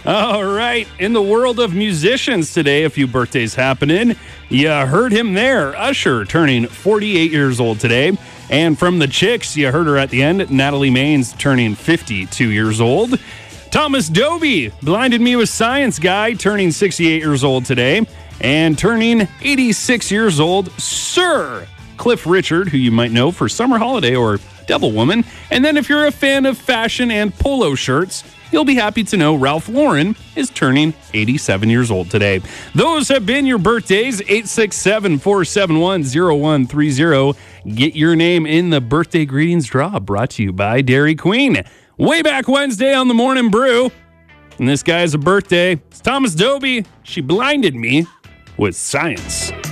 All right. In the world of musicians today, a few birthdays happening. You heard him there. Usher turning 48 years old today. And from the Chicks, you heard her at the end. Natalie Maines turning 52 years old. Thomas Dolby, Blinded Me with Science guy, turning 68 years old today. And turning 86 years old, Sir Cliff Richard, who you might know for Summer Holiday or Devil Woman. And then if you're a fan of fashion and polo shirts, you'll be happy to know Ralph Lauren is turning 87 years old today. Those have been your birthdays. 867-471-0130. Get your name in the birthday greetings draw, brought to you by Dairy Queen. Way back Wednesday on the Morning Brew. And this guy has a birthday. It's Thomas Dolby. She blinded me with science.